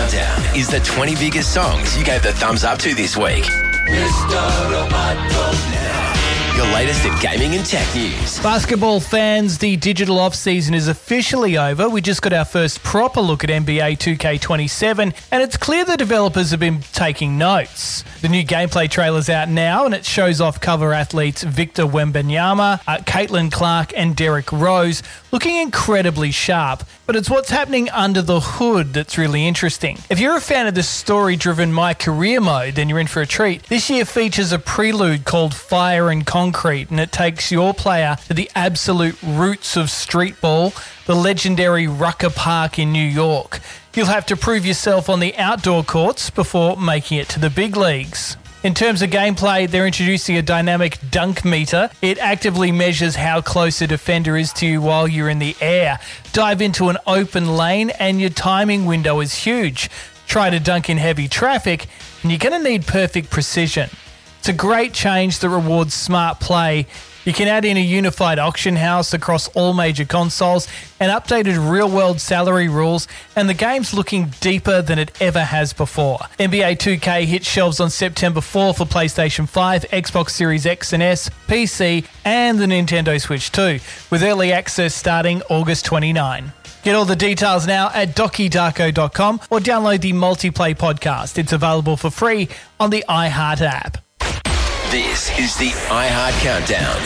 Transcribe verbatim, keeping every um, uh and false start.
Countdown is the twenty biggest songs you gave the thumbs up to this week. Mister Roboto. Now, your latest in gaming and tech news. Basketball fans, the digital off-season is officially over. We just got our first proper look at N B A two K twenty-seven, and it's clear the developers have been taking notes. The new gameplay trailer's out now, and it shows off cover athletes Victor Wembanyama, uh, Caitlin Clark and Derrick Rose looking incredibly sharp. But it's what's happening under the hood that's really interesting. If you're a fan of the story-driven My Career mode, then you're in for a treat. This year features a prelude called Fire and Concrete, and it takes your player to the absolute roots of street ball, the legendary Rucker Park in New York. You'll have to prove yourself on the outdoor courts before making it to the big leagues. In terms of gameplay, they're introducing a dynamic dunk meter. It actively measures how close a defender is to you while you're in the air. Dive into an open lane and your timing window is huge. Try to dunk in heavy traffic and you're going to need perfect precision. It's a great change that rewards smart play. You can add in a unified auction house across all major consoles and updated real-world salary rules, and the game's looking deeper than it ever has before. N B A two K hits shelves on September fourth for PlayStation five, Xbox Series X and S, P C, and the Nintendo Switch too, with early access starting August twenty-ninth. Get all the details now at doki darko dot com or download the Multiplay podcast. It's available for free on the iHeart app. This is the iHeart Countdown